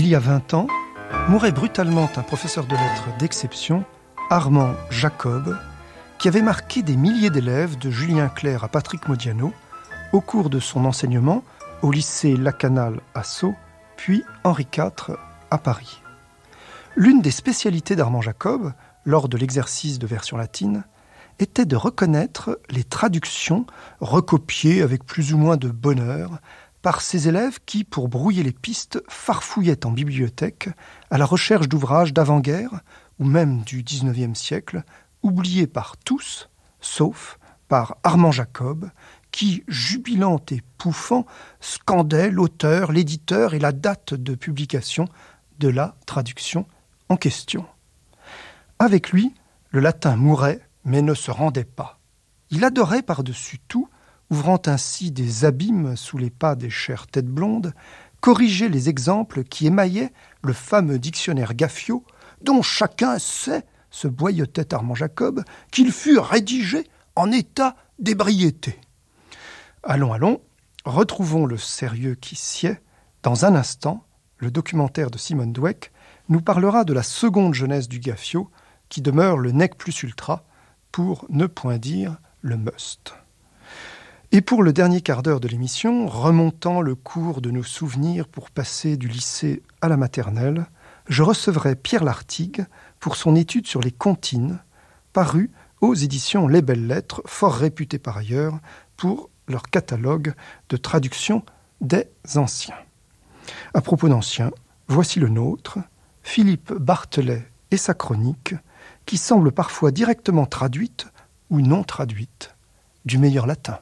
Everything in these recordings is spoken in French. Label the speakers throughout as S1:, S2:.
S1: Il y a 20 ans, mourait brutalement un professeur de lettres d'exception, Armand Jacob, qui avait marqué des milliers d'élèves de Julien Clerc à Patrick Modiano au cours de son enseignement au lycée Lacanal à Sceaux, puis Henri IV à Paris. L'une des spécialités d'Armand Jacob, lors de l'exercice de version latine, était de reconnaître les traductions recopiées avec plus ou moins de bonheur par ces élèves qui, pour brouiller les pistes, farfouillaient en bibliothèque à la recherche d'ouvrages d'avant-guerre ou même du XIXe siècle, oubliés par tous, sauf par Armand Jacob, qui, jubilant et pouffant, scandait l'auteur, l'éditeur et la date de publication de la traduction en question. Avec lui, le latin mourait, mais ne se rendait pas. Il adorait par-dessus tout, ouvrant ainsi des abîmes sous les pas des chères têtes blondes, corriger les exemples qui émaillaient le fameux dictionnaire Gaffio, dont chacun sait, se boyautait Armand Jacob, qu'il fut rédigé en état d'ébriété. Allons, retrouvons le sérieux qui sied. Dans un instant, le documentaire de Simone Dweck nous parlera de la seconde jeunesse du Gaffio, qui demeure le nec plus ultra, pour ne point dire le must. Et pour le dernier quart d'heure de l'émission, remontant le cours de nos souvenirs pour passer du lycée à la maternelle, je recevrai Pierre Lartigue pour son étude sur les comptines, parue aux éditions Les Belles Lettres, fort réputées par ailleurs pour leur catalogue de traduction des anciens. À propos d'anciens, voici le nôtre, Philippe Barthelet et sa chronique, qui semble parfois directement traduite ou non traduite du meilleur latin.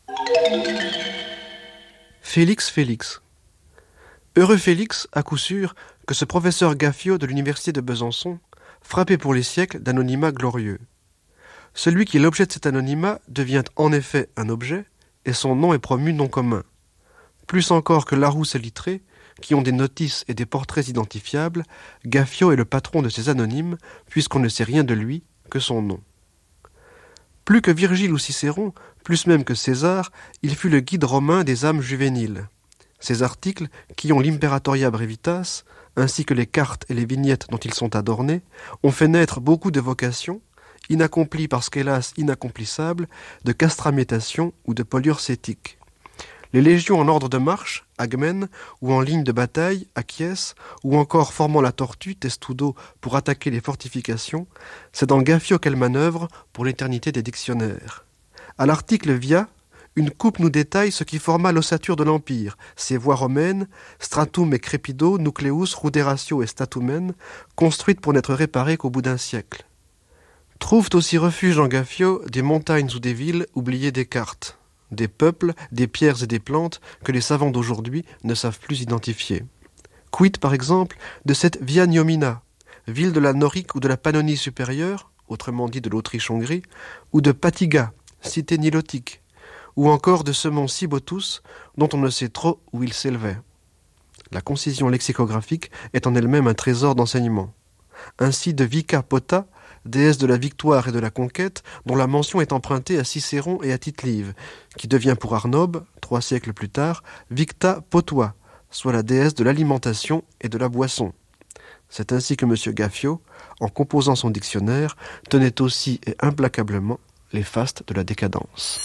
S2: Félix. Heureux Félix, à coup sûr, que ce professeur Gaffio de l'université de Besançon, frappé pour les siècles d'anonymat glorieux. Celui qui est l'objet de cet anonymat devient en effet un objet, et son nom est promu nom commun. Plus encore que Larousse et Littré, qui ont des notices et des portraits identifiables, Gaffio est le patron de ces anonymes, puisqu'on ne sait rien de lui que son nom. Plus que Virgile ou Cicéron, plus même que César, il fut le guide romain des âmes juvéniles. Ces articles, qui ont l'Imperatoria Brevitas, ainsi que les cartes et les vignettes dont ils sont adornés, ont fait naître beaucoup de vocations, inaccomplies parce qu'hélas inaccomplissables, de castramétation ou de pollure cétique. Les légions en ordre de marche, Agmen, ou en ligne de bataille, Achies, ou encore formant la tortue, Testudo, pour attaquer les fortifications, c'est dans Gaffio qu'elle manœuvre pour l'éternité des dictionnaires. À l'article Via, une coupe nous détaille ce qui forma l'ossature de l'Empire, ses voies romaines, Stratum et Crepido, Nucleus, Ruderatio et Statumen, construites pour n'être réparées qu'au bout d'un siècle. Trouvent aussi refuge dans Gaffio des montagnes ou des villes oubliées des cartes, des peuples, des pierres et des plantes que les savants d'aujourd'hui ne savent plus identifier. Quid, par exemple, de cette Via Gnomina, ville de la Norique ou de la Pannonie supérieure, autrement dit de l'Autriche-Hongrie, ou de Patiga, cité nilotique, ou encore de ce mont Cibotus, dont on ne sait trop où il s'élevait. La concision lexicographique est en elle-même un trésor d'enseignement. Ainsi de Vica Pota, déesse de la victoire et de la conquête, dont la mention est empruntée à Cicéron et à Tite-Live, qui devient pour Arnobe, 3 siècles plus tard, Victa Potua, soit la déesse de l'alimentation et de la boisson. C'est ainsi que M. Gaffio, en composant son dictionnaire, tenait aussi et implacablement les fastes de la décadence.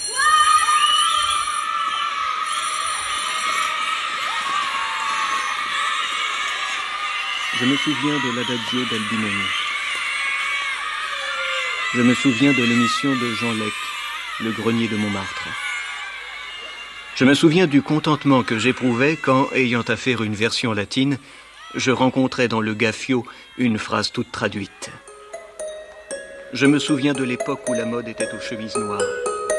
S3: Je me souviens de l'Adagio d'Albinoni. Je me souviens de l'émission de Jean Lec, Le Grenier de Montmartre. Je me souviens du contentement que j'éprouvais quand, ayant à faire une version latine, je rencontrais dans le Gaffio une phrase toute traduite. Je me souviens de l'époque où la mode était aux chemises noires.